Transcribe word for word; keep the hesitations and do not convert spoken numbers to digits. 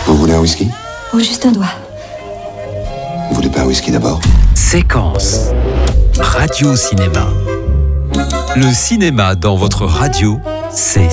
Vous voulez un whisky? Oh, juste un doigt. Vous voulez pas un whisky d'abord? Séquence. Radio Cinéma. Le cinéma dans votre radio, c'est